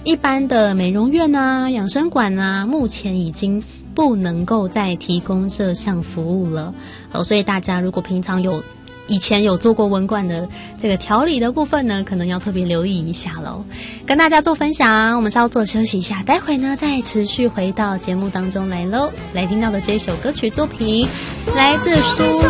一般的美容院啊、养生馆啊，目前已经不能够再提供这项服务了。所以大家如果平常以前有做过文管的这个调理的部分呢，可能要特别留意一下咯。跟大家做分享，我们稍作休息一下，待会呢再持续回到节目当中来咯。来听到的这首歌曲作品来自苏